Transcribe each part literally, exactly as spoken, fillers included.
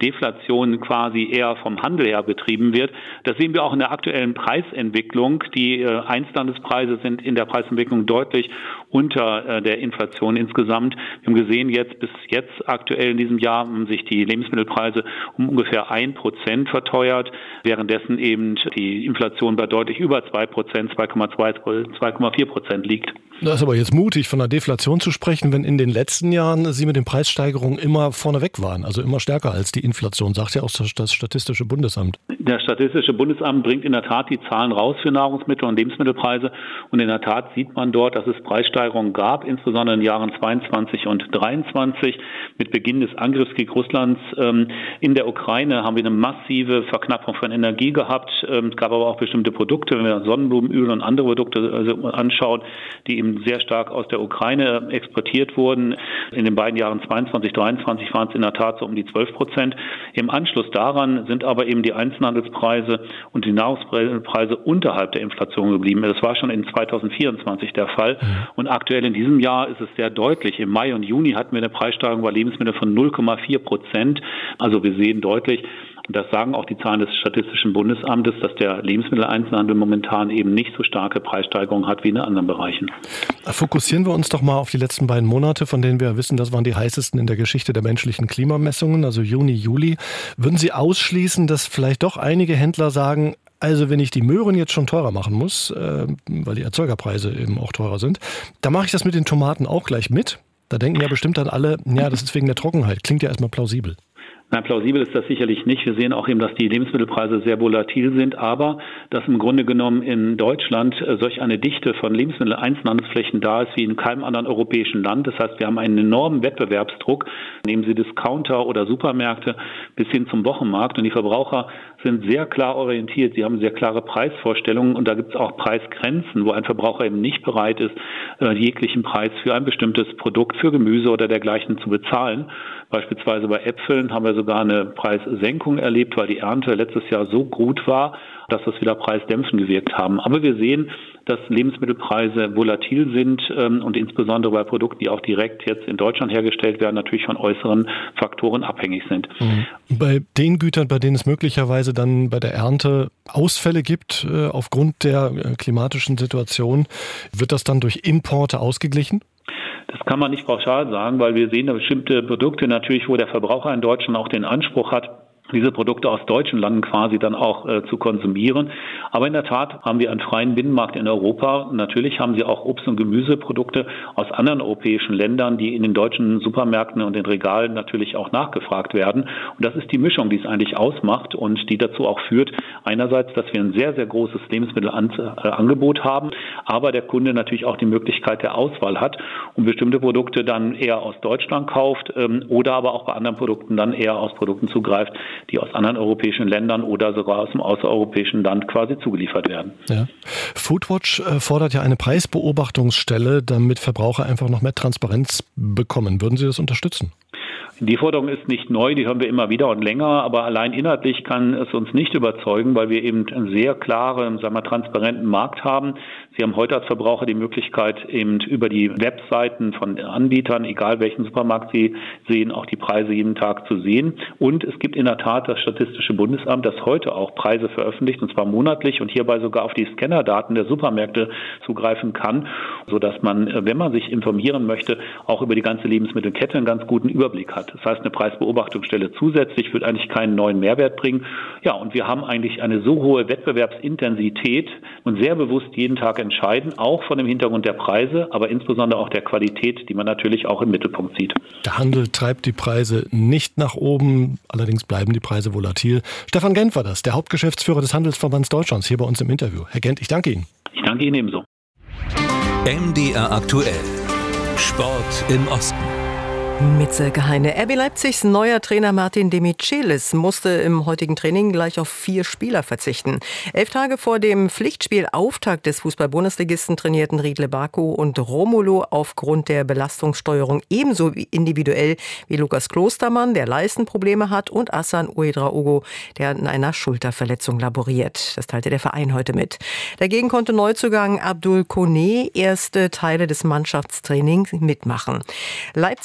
Deflation quasi eher vom Handel her betrieben wird. Das sehen wir auch in der aktuellen Preisentwicklung. Die äh, Einzelhandelspreise sind in der Preisentwicklung deutlich unter äh, der Inflation insgesamt. Wir haben gesehen, jetzt bis jetzt aktuell in diesem Jahr haben sich die Lebensmittelpreise um ungefähr ein Prozent verteuert, währenddessen eben die Inflation bei deutlich über zwei Prozent, zwei Komma zwei, zwei Komma vier Prozent liegt. Das ist aber jetzt mutig, von einer Deflation zu sprechen, wenn in den letzten Jahren Sie mit den Preissteigerungen immer vorneweg waren, also immer stärker als die Inflation, sagt ja auch das Statistische Bundesamt. Das Statistische Bundesamt bringt in der Tat die Zahlen raus für Nahrungsmittel und Lebensmittelpreise und in der Tat sieht man dort, dass es Preissteigerungen gab, insbesondere in den Jahren zweiundzwanzig und dreiundzwanzig. Mit Beginn des Angriffskriegs Russlands ähm, in der Ukraine haben wir eine massive Verknappung von Energie gehabt. Ähm, es gab aber auch bestimmte Produkte, wenn wir Sonnenblumenöl und andere Produkte also anschauen, die eben sehr stark aus der Ukraine exportiert wurden. In den beiden Jahren zweiundzwanzig, dreiundzwanzig waren es in der Tat so um die zwölf Prozent. Im Anschluss daran sind aber eben die Einzelhandelspreise und die Nahrungspreise unterhalb der Inflation geblieben. Das war schon in zweitausendvierundzwanzig der Fall. Und aktuell in diesem Jahr ist es sehr deutlich. Im Mai und Juni hatten wir eine Preissteigerung bei Lebensmitteln von null Komma vier Prozent. Also wir sehen deutlich, und das sagen auch die Zahlen des Statistischen Bundesamtes, dass der Lebensmitteleinzelhandel momentan eben nicht so starke Preissteigerungen hat wie in anderen Bereichen. Fokussieren wir uns doch mal auf die letzten beiden Monate, von denen wir wissen, das waren die heißesten in der Geschichte der menschlichen Klimamessungen, also Juni, Juli. Würden Sie ausschließen, dass vielleicht doch einige Händler sagen, also wenn ich die Möhren jetzt schon teurer machen muss, äh, weil die Erzeugerpreise eben auch teurer sind, dann mache ich das mit den Tomaten auch gleich mit? Da denken ja bestimmt dann alle, ja, das ist wegen der Trockenheit. Klingt ja erstmal plausibel. Nein, plausibel ist das sicherlich nicht. Wir sehen auch eben, dass die Lebensmittelpreise sehr volatil sind, aber dass im Grunde genommen in Deutschland solch eine Dichte von Lebensmittel-Einzelhandelsflächen da ist wie in keinem anderen europäischen Land. Das heißt, wir haben einen enormen Wettbewerbsdruck. Nehmen Sie Discounter oder Supermärkte bis hin zum Wochenmarkt und die Verbraucher sind sehr klar orientiert. Sie haben sehr klare Preisvorstellungen und da gibt es auch Preisgrenzen, wo ein Verbraucher eben nicht bereit ist, jeglichen Preis für ein bestimmtes Produkt, für Gemüse oder dergleichen zu bezahlen. Beispielsweise bei Äpfeln haben wir sogar eine Preissenkung erlebt, weil die Ernte letztes Jahr so gut war, dass das wieder preisdämpfend gewirkt haben. Aber wir sehen, dass Lebensmittelpreise volatil sind ähm, und insbesondere bei Produkten, die auch direkt jetzt in Deutschland hergestellt werden, natürlich von äußeren Faktoren abhängig sind. Mhm. Bei den Gütern, bei denen es möglicherweise dann bei der Ernte Ausfälle gibt äh, aufgrund der äh, klimatischen Situation, wird das dann durch Importe ausgeglichen? Das kann man nicht pauschal sagen, weil wir sehen da bestimmte Produkte natürlich, wo der Verbraucher in Deutschland auch den Anspruch hat, diese Produkte aus deutschen Landen quasi dann auch äh, zu konsumieren. Aber in der Tat haben wir einen freien Binnenmarkt in Europa. Natürlich haben Sie auch Obst- und Gemüseprodukte aus anderen europäischen Ländern, die in den deutschen Supermärkten und den Regalen natürlich auch nachgefragt werden. Und das ist die Mischung, die es eigentlich ausmacht und die dazu auch führt, einerseits, dass wir ein sehr, sehr großes Lebensmittelangebot haben, aber der Kunde natürlich auch die Möglichkeit der Auswahl hat und bestimmte Produkte dann eher aus Deutschland kauft ähm, oder aber auch bei anderen Produkten dann eher aus Produkten zugreift, die aus anderen europäischen Ländern oder sogar aus dem außereuropäischen Land quasi zugeliefert werden. Ja. Foodwatch fordert ja eine Preisbeobachtungsstelle, damit Verbraucher einfach noch mehr Transparenz bekommen. Würden Sie das unterstützen? Die Forderung ist nicht neu, die hören wir immer wieder und länger, aber allein inhaltlich kann es uns nicht überzeugen, weil wir eben einen sehr klaren, sagen wir, transparenten Markt haben. Sie haben heute als Verbraucher die Möglichkeit, eben über die Webseiten von Anbietern, egal welchen Supermarkt Sie sehen, auch die Preise jeden Tag zu sehen. Und es gibt in der Tat das Statistische Bundesamt, das heute auch Preise veröffentlicht, und zwar monatlich und hierbei sogar auf die Scannerdaten der Supermärkte zugreifen kann, sodass man, wenn man sich informieren möchte, auch über die ganze Lebensmittelkette einen ganz guten Überblick hat. Das heißt, eine Preisbeobachtungsstelle zusätzlich wird eigentlich keinen neuen Mehrwert bringen. Ja, und wir haben eigentlich eine so hohe Wettbewerbsintensität und sehr bewusst jeden Tag entscheiden, auch von dem Hintergrund der Preise, aber insbesondere auch der Qualität, die man natürlich auch im Mittelpunkt sieht. Der Handel treibt die Preise nicht nach oben, allerdings bleiben die Preise volatil. Stefan Gent war das, der Hauptgeschäftsführer des Handelsverbands Deutschlands, hier bei uns im Interview. Herr Gent, ich danke Ihnen. Ich danke Ihnen ebenso. M D R aktuell. Sport im Osten. Mit Silke Heine. R B Leipzigs neuer Trainer Martin Demichelis musste im heutigen Training gleich auf vier Spieler verzichten. Elf Tage vor dem Pflichtspielauftakt des Fußball-Bundesligisten trainierten Riedle Baku und Romulo aufgrund der Belastungssteuerung ebenso individuell wie Lukas Klostermann, der Leistenprobleme hat, und Hassan Ouedraogo, der an einer Schulterverletzung laboriert. Das teilte der Verein heute mit. Dagegen konnte Neuzugang Abdul Kone erste Teile des Mannschaftstrainings mitmachen. Leipzig tritt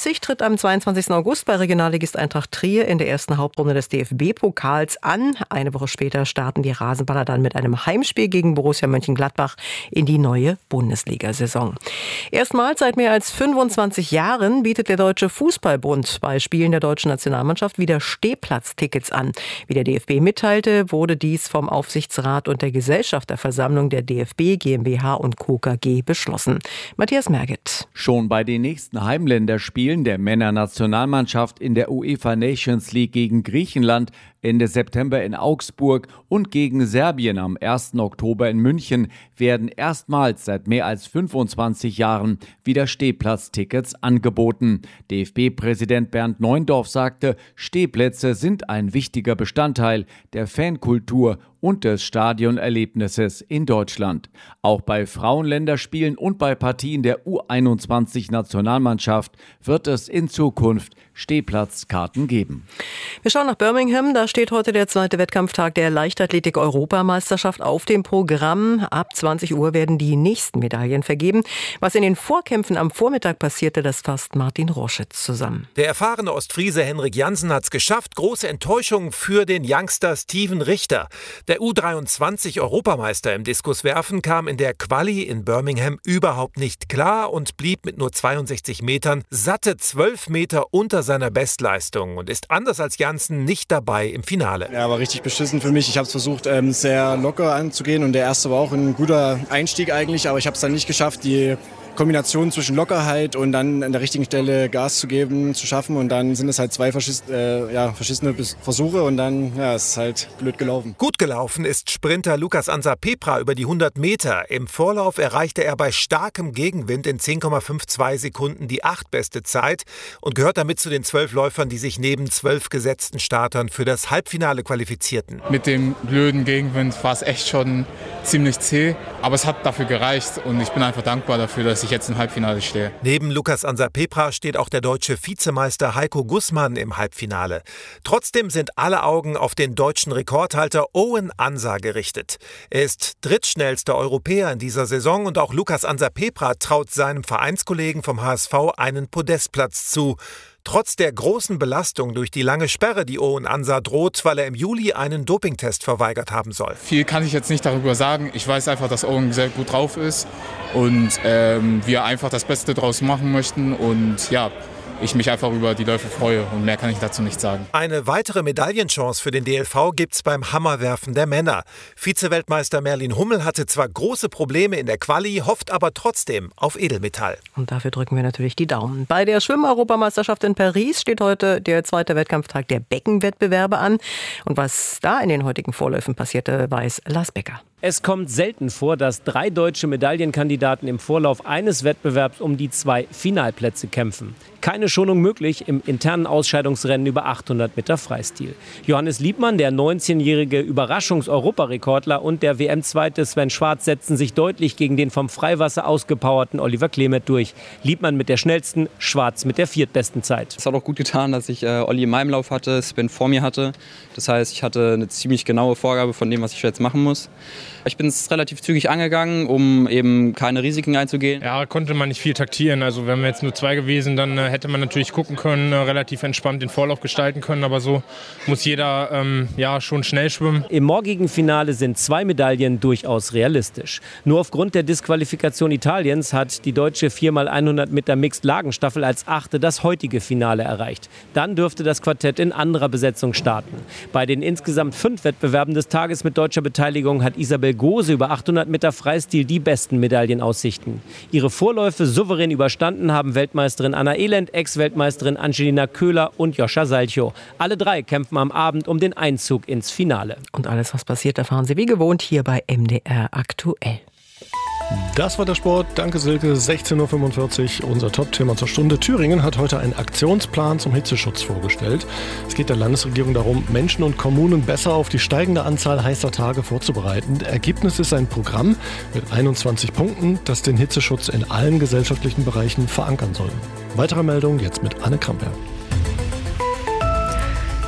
am zweiundzwanzigsten August bei Regionalligist Eintracht Trier in der ersten Hauptrunde des D F B-Pokals an. Eine Woche später starten die Rasenballer dann mit einem Heimspiel gegen Borussia Mönchengladbach in die neue Bundesliga-Saison. Erstmals seit mehr als fünfundzwanzig Jahren bietet der Deutsche Fußballbund bei Spielen der deutschen Nationalmannschaft wieder Stehplatztickets an. Wie der D F B mitteilte, wurde dies vom Aufsichtsrat und der Gesellschafterversammlung der D F B, GmbH und Co. K G beschlossen. Matthias Merget. Schon bei den nächsten Heimländerspielen der Männernationalmannschaft in der UEFA Nations League gegen Griechenland Ende September in Augsburg und gegen Serbien am ersten Oktober in München werden erstmals seit mehr als fünfundzwanzig Jahren wieder Stehplatztickets angeboten. D F B-Präsident Bernd Neuendorf sagte, Stehplätze sind ein wichtiger Bestandteil der Fankultur und des Stadionerlebnisses in Deutschland. Auch bei Frauenländerspielen und bei Partien der U einundzwanzig-Nationalmannschaft wird es in Zukunft Stehplatzkarten geben. Wir schauen nach Birmingham. Da steht heute der zweite Wettkampftag der Leichtathletik-Europameisterschaft auf dem Programm. Ab zwanzig Uhr werden die nächsten Medaillen vergeben. Was in den Vorkämpfen am Vormittag passierte, das fasst Martin Roschitz zusammen. Der erfahrene Ostfriese Henrik Jansen hat es geschafft. Große Enttäuschung für den Youngster Steven Richter. Der U dreiundzwanzig-Europameister im Diskuswerfen kam in der Quali in Birmingham überhaupt nicht klar und blieb mit nur zweiundsechzig Metern satte zwölf Meter unter seiner Bestleistung und ist anders als Jansen nicht dabei im Finale. Ja, war richtig beschissen für mich. Ich habe es versucht, ähm, sehr locker anzugehen und der erste war auch ein guter Einstieg eigentlich, aber ich habe es dann nicht geschafft, die Kombination zwischen Lockerheit und dann an der richtigen Stelle Gas zu geben, zu schaffen. Und dann sind es halt zwei verschiss, äh, ja, verschissene Versuche und dann ja, ist es halt blöd gelaufen. Gut gelaufen ist Sprinter Lucas Ansa Pepra über die hundert Meter. Im Vorlauf erreichte er bei starkem Gegenwind in zehn Komma zweiundfünfzig Sekunden die achtbeste Zeit und gehört damit zu den zwölf Läufern, die sich neben zwölf gesetzten Startern für das Halbfinale qualifizierten. Mit dem blöden Gegenwind war es echt schon ziemlich zäh, aber es hat dafür gereicht und ich bin einfach dankbar dafür, dass ich jetzt im Halbfinale stehe. Neben Lucas Ansa Pepra steht auch der deutsche Vizemeister Heiko Gussmann im Halbfinale. Trotzdem sind alle Augen auf den deutschen Rekordhalter Owen Ansa gerichtet. Er ist drittschnellster Europäer in dieser Saison und auch Lucas Ansa Pepra traut seinem Vereinskollegen vom H S V einen Podestplatz zu. Trotz der großen Belastung durch die lange Sperre, die Owen Ansa droht, weil er im Juli einen Dopingtest verweigert haben soll. Viel kann ich jetzt nicht darüber sagen. Ich weiß einfach, dass Owen sehr gut drauf ist und ähm, wir einfach das Beste draus machen möchten und ja, ich mich einfach über die Läufe freue und mehr kann ich dazu nicht sagen. Eine weitere Medaillenchance für den D L V gibt's beim Hammerwerfen der Männer. Vizeweltmeister Merlin Hummel hatte zwar große Probleme in der Quali, hofft aber trotzdem auf Edelmetall. Und dafür drücken wir natürlich die Daumen. Bei der Schwimm-Europameisterschaft in Paris steht heute der zweite Wettkampftag der Beckenwettbewerbe an. Und was da in den heutigen Vorläufen passierte, weiß Lars Becker. Es kommt selten vor, dass drei deutsche Medaillenkandidaten im Vorlauf eines Wettbewerbs um die zwei Finalplätze kämpfen. Keine Schonung möglich im internen Ausscheidungsrennen über achthundert Meter Freistil. Johannes Liebmann, der neunzehnjährige Überraschungs-Europarekordler und der W M-Zweite Sven Schwarz setzten sich deutlich gegen den vom Freiwasser ausgepowerten Oliver Klemet durch. Liebmann mit der schnellsten, Schwarz mit der viertbesten Zeit. Es hat auch gut getan, dass ich äh, Olli in meinem Lauf hatte, Sven vor mir hatte. Das heißt, ich hatte eine ziemlich genaue Vorgabe von dem, was ich jetzt machen muss. Ich bin es relativ zügig angegangen, um eben keine Risiken einzugehen. Ja, konnte man nicht viel taktieren. Also wären wir jetzt nur zwei gewesen, dann äh, hätte man natürlich gucken können, äh, relativ entspannt den Vorlauf gestalten können. Aber so muss jeder ähm, ja, schon schnell schwimmen. Im morgigen Finale sind zwei Medaillen durchaus realistisch. Nur aufgrund der Disqualifikation Italiens hat die deutsche vier mal hundert Meter Mixed-Lagenstaffel als Achte das heutige Finale erreicht. Dann dürfte das Quartett in anderer Besetzung starten. Bei den insgesamt fünf Wettbewerben des Tages mit deutscher Beteiligung hat Isabel Gose über achthundert Meter Freistil die besten Medaillenaussichten. Ihre Vorläufe souverän überstanden haben Weltmeisterin Anna Elend, Ex-Weltmeisterin Angelina Köhler und Joscha Salcho. Alle drei kämpfen am Abend um den Einzug ins Finale. Und alles, was passiert, erfahren Sie wie gewohnt hier bei M D R aktuell. Das war der Sport. Danke, Silke. sechzehn Uhr fünfundvierzig, unser Top-Thema zur Stunde. Thüringen hat heute einen Aktionsplan zum Hitzeschutz vorgestellt. Es geht der Landesregierung darum, Menschen und Kommunen besser auf die steigende Anzahl heißer Tage vorzubereiten. Ergebnis ist ein Programm mit einundzwanzig Punkten, das den Hitzeschutz in allen gesellschaftlichen Bereichen verankern soll. Weitere Meldungen jetzt mit Anne Kramper.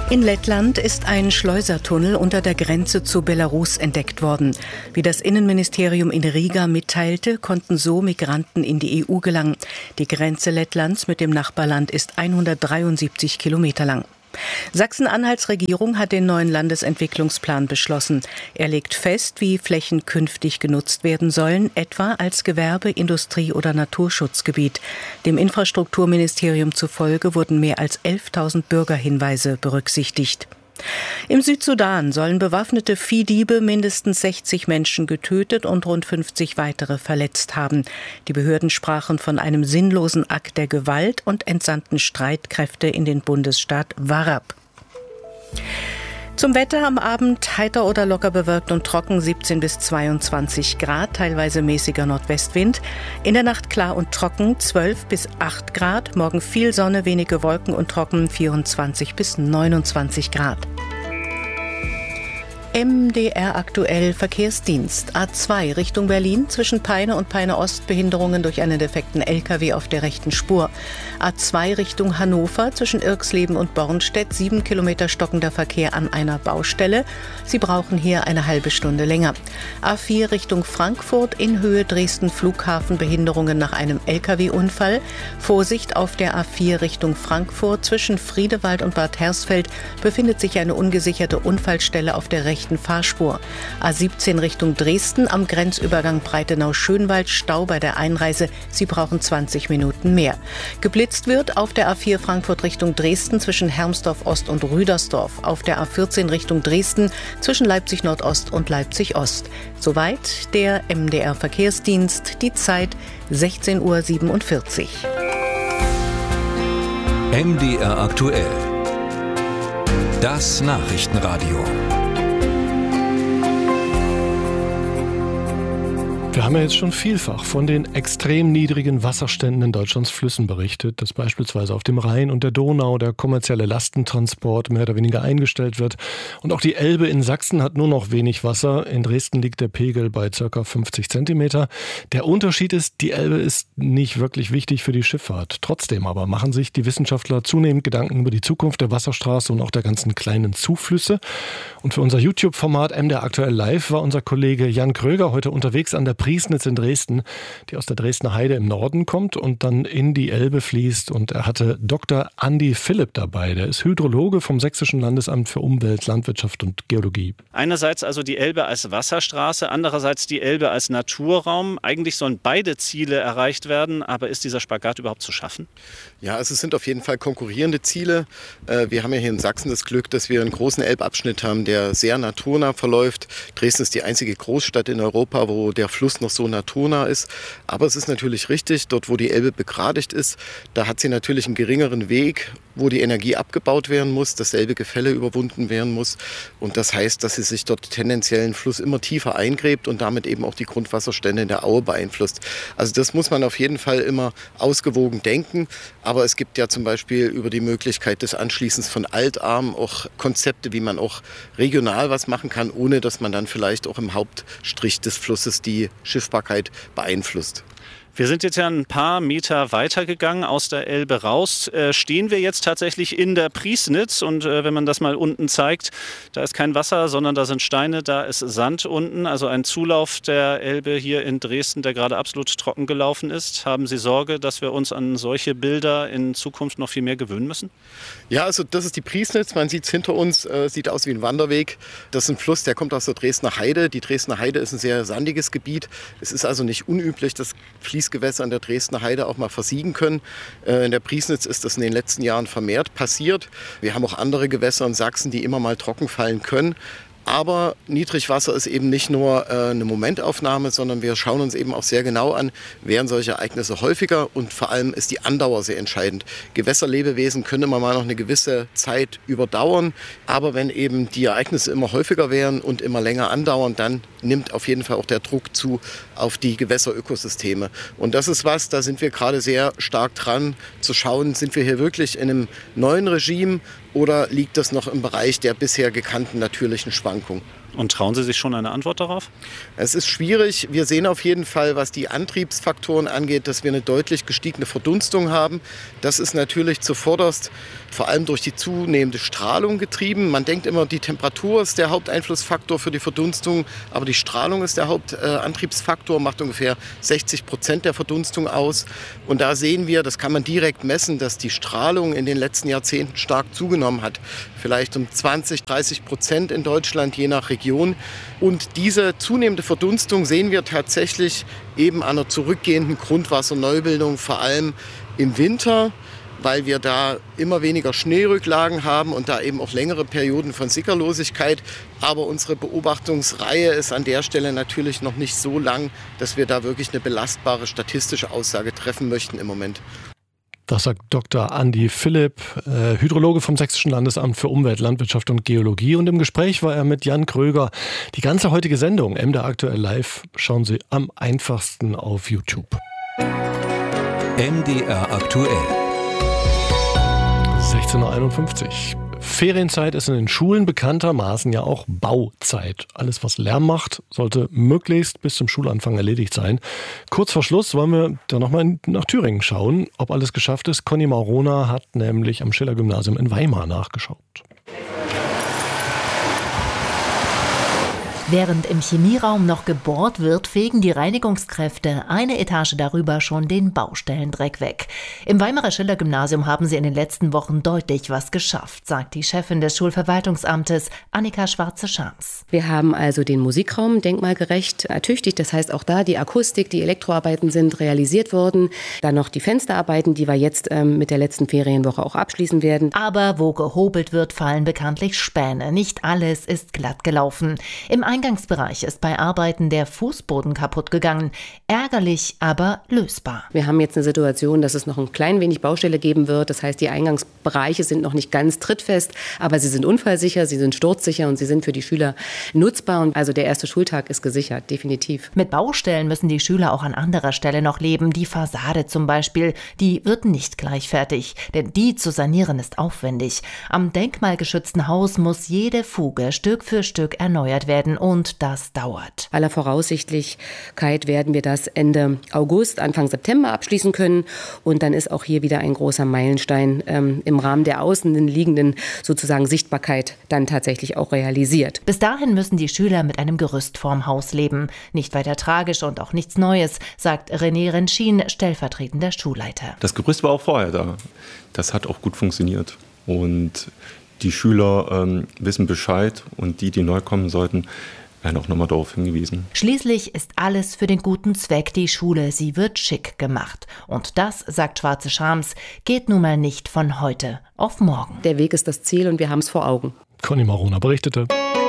In Lettland ist ein Schleusertunnel unter der Grenze zu Belarus entdeckt worden. Wie das Innenministerium in Riga mitteilte, konnten so Migranten in die E U gelangen. Die Grenze Lettlands mit dem Nachbarland ist hundertdreiundsiebzig Kilometer lang. Sachsen-Anhalts Regierung hat den neuen Landesentwicklungsplan beschlossen. Er legt fest, wie Flächen künftig genutzt werden sollen, etwa als Gewerbe-, Industrie- oder Naturschutzgebiet. Dem Infrastrukturministerium zufolge wurden mehr als elftausend Bürgerhinweise berücksichtigt. Im Südsudan sollen bewaffnete Viehdiebe mindestens sechzig Menschen getötet und rund fünfzig weitere verletzt haben. Die Behörden sprachen von einem sinnlosen Akt der Gewalt und entsandten Streitkräfte in den Bundesstaat Warab. Zum Wetter: am Abend heiter oder locker bewölkt und trocken, siebzehn bis zweiundzwanzig Grad, teilweise mäßiger Nordwestwind. In der Nacht klar und trocken, zwölf bis acht Grad. Morgen viel Sonne, wenige Wolken und trocken, vierundzwanzig bis neunundzwanzig Grad. M D R aktuell Verkehrsdienst. A zwei Richtung Berlin, zwischen Peine und Peine Ost Behinderungen durch einen defekten L K W auf der rechten Spur. A zwei Richtung Hannover, zwischen Irxleben und Bornstedt, sieben Kilometer stockender Verkehr an einer Baustelle. Sie brauchen hier eine halbe Stunde länger. A vier Richtung Frankfurt, in Höhe Dresden Flughafen, Behinderungen nach einem L K W-Unfall. Vorsicht auf der A vier Richtung Frankfurt, zwischen Friedewald und Bad Hersfeld befindet sich eine ungesicherte Unfallstelle auf der rechten Fahrspur. A siebzehn Richtung Dresden, am Grenzübergang Breitenau-Schönwald, Stau bei der Einreise. Sie brauchen zwanzig Minuten mehr. Geblitzt wird auf der A vier Frankfurt Richtung Dresden zwischen Hermsdorf Ost und Rüdersdorf. Auf der A vierzehn Richtung Dresden zwischen Leipzig Nordost und Leipzig Ost. Soweit der M D R Verkehrsdienst. Die Zeit sechzehn Uhr siebenundvierzig. M D R aktuell. Das Nachrichtenradio. Wir haben ja jetzt schon vielfach von den extrem niedrigen Wasserständen in Deutschlands Flüssen berichtet, dass beispielsweise auf dem Rhein und der Donau der kommerzielle Lastentransport mehr oder weniger eingestellt wird. Und auch die Elbe in Sachsen hat nur noch wenig Wasser. In Dresden liegt der Pegel bei ca. fünfzig Zentimeter. Der Unterschied ist, die Elbe ist nicht wirklich wichtig für die Schifffahrt. Trotzdem aber machen sich die Wissenschaftler zunehmend Gedanken über die Zukunft der Wasserstraße und auch der ganzen kleinen Zuflüsse. Und für unser YouTube-Format M D R aktuell live war unser Kollege Jan Kröger heute unterwegs an der Priesnitz in Dresden, die aus der Dresdner Heide im Norden kommt und dann in die Elbe fließt. Und er hatte Doktor Andi Philipp dabei. Der ist Hydrologe vom Sächsischen Landesamt für Umwelt, Landwirtschaft und Geologie. Einerseits also die Elbe als Wasserstraße, andererseits die Elbe als Naturraum. Eigentlich sollen beide Ziele erreicht werden, aber ist dieser Spagat überhaupt zu schaffen? Ja, also es sind auf jeden Fall konkurrierende Ziele. Wir haben ja hier in Sachsen das Glück, dass wir einen großen Elbabschnitt haben, der sehr naturnah verläuft. Dresden ist die einzige Großstadt in Europa, wo der Fluss noch so naturnah ist. Aber es ist natürlich richtig, dort wo die Elbe begradigt ist, da hat sie natürlich einen geringeren Weg, wo die Energie abgebaut werden muss, dasselbe Gefälle überwunden werden muss. Und das heißt, dass sie sich dort tendenziell den Fluss immer tiefer eingräbt und damit eben auch die Grundwasserstände in der Aue beeinflusst. Also das muss man auf jeden Fall immer ausgewogen denken. Aber es gibt ja zum Beispiel über die Möglichkeit des Anschließens von Altarmen auch Konzepte, wie man auch regional was machen kann, ohne dass man dann vielleicht auch im Hauptstrich des Flusses die Schiffbarkeit beeinflusst. Wir sind jetzt ja ein paar Meter weitergegangen aus der Elbe raus. Äh, stehen wir jetzt tatsächlich in der Priesnitz und äh, wenn man das mal unten zeigt, da ist kein Wasser, sondern da sind Steine, da ist Sand unten. Also ein Zulauf der Elbe hier in Dresden, der gerade absolut trocken gelaufen ist. Haben Sie Sorge, dass wir uns an solche Bilder in Zukunft noch viel mehr gewöhnen müssen? Ja, also das ist die Priesnitz. Man sieht es hinter uns, äh, sieht aus wie ein Wanderweg. Das ist ein Fluss, der kommt aus der Dresdner Heide. Die Dresdner Heide ist ein sehr sandiges Gebiet. Es ist also nicht unüblich, dass Fließgewässer an der Dresdner Heide auch mal versiegen können. In der Priesnitz ist das in den letzten Jahren vermehrt passiert. Wir haben auch andere Gewässer in Sachsen, die immer mal trocken fallen können. Aber Niedrigwasser ist eben nicht nur äh, eine Momentaufnahme, sondern wir schauen uns eben auch sehr genau an, werden solche Ereignisse häufiger und vor allem ist die Andauer sehr entscheidend. Gewässerlebewesen können immer mal noch eine gewisse Zeit überdauern, aber wenn eben die Ereignisse immer häufiger werden und immer länger andauern, dann nimmt auf jeden Fall auch der Druck zu auf die Gewässerökosysteme. Und das ist was, da sind wir gerade sehr stark dran zu schauen, sind wir hier wirklich in einem neuen Regime oder liegt das noch im Bereich der bisher gekannten natürlichen Schwankungen? Und trauen Sie sich schon eine Antwort darauf? Es ist schwierig. Wir sehen auf jeden Fall, was die Antriebsfaktoren angeht, dass wir eine deutlich gestiegene Verdunstung haben. Das ist natürlich zuvorderst vor allem durch die zunehmende Strahlung getrieben. Man denkt immer, die Temperatur ist der Haupteinflussfaktor für die Verdunstung, aber die Strahlung ist der Hauptantriebsfaktor, macht ungefähr sechzig Prozent der Verdunstung aus. Und da sehen wir, das kann man direkt messen, dass die Strahlung in den letzten Jahrzehnten stark zugenommen hat. Vielleicht um zwanzig, dreißig Prozent in Deutschland, je nach Region. Und diese zunehmende Verdunstung sehen wir tatsächlich eben an einer zurückgehenden Grundwasserneubildung, vor allem im Winter, weil wir da immer weniger Schneerücklagen haben und da eben auch längere Perioden von Sickerlosigkeit. Aber unsere Beobachtungsreihe ist an der Stelle natürlich noch nicht so lang, dass wir da wirklich eine belastbare statistische Aussage treffen möchten im Moment. Das sagt Doktor Andi Philipp, äh, Hydrologe vom Sächsischen Landesamt für Umwelt, Landwirtschaft und Geologie. Und im Gespräch war er mit Jan Kröger. Die ganze heutige Sendung, M D R aktuell live, schauen Sie am einfachsten auf YouTube. M D R aktuell. sechzehn Uhr einundfünfzig. Ferienzeit ist in den Schulen bekanntermaßen ja auch Bauzeit. Alles, was Lärm macht, sollte möglichst bis zum Schulanfang erledigt sein. Kurz vor Schluss wollen wir da nochmal nach Thüringen schauen, ob alles geschafft ist. Conny Maurona hat nämlich am Schiller-Gymnasium in Weimar nachgeschaut. Während im Chemieraum noch gebohrt wird, fegen die Reinigungskräfte eine Etage darüber schon den Baustellendreck weg. Im Weimarer Schiller-Gymnasium haben sie in den letzten Wochen deutlich was geschafft, sagt die Chefin des Schulverwaltungsamtes, Annika Schwarze-Schams. Wir haben also den Musikraum denkmalgerecht ertüchtigt. Das heißt, auch da die Akustik, die Elektroarbeiten sind realisiert worden. Dann noch die Fensterarbeiten, die wir jetzt ähm, mit der letzten Ferienwoche auch abschließen werden. Aber wo gehobelt wird, fallen bekanntlich Späne. Nicht alles ist glatt gelaufen. Im Eingangsbereich ist bei Arbeiten der Fußboden kaputt gegangen. Ärgerlich, aber lösbar. Wir haben jetzt eine Situation, dass es noch ein klein wenig Baustelle geben wird. Das heißt, die Eingangsbereiche sind noch nicht ganz trittfest, aber sie sind unfallsicher, sie sind sturzsicher und sie sind für die Schüler nutzbar. Und also der erste Schultag ist gesichert, definitiv. Mit Baustellen müssen die Schüler auch an anderer Stelle noch leben. Die Fassade zum Beispiel, die wird nicht gleich fertig, denn die zu sanieren ist aufwendig. Am denkmalgeschützten Haus muss jede Fuge Stück für Stück erneuert werden. Und das dauert. Aller Voraussichtlichkeit werden wir das Ende August, Anfang September abschließen können. Und dann ist auch hier wieder ein großer Meilenstein ähm, im Rahmen der außen liegenden sozusagen Sichtbarkeit dann tatsächlich auch realisiert. Bis dahin müssen die Schüler mit einem Gerüst vorm Haus leben. Nicht weiter tragisch und auch nichts Neues, sagt René Rentschin, stellvertretender Schulleiter. Das Gerüst war auch vorher da. Das hat auch gut funktioniert. Und die Schüler ähm, wissen Bescheid und die, die neu kommen sollten, werden auch nochmal darauf hingewiesen. Schließlich ist alles für den guten Zweck, die Schule, sie wird schick gemacht. Und das, sagt Schwarze-Schams, geht nun mal nicht von heute auf morgen. Der Weg ist das Ziel und wir haben es vor Augen. Conny Maurona berichtete.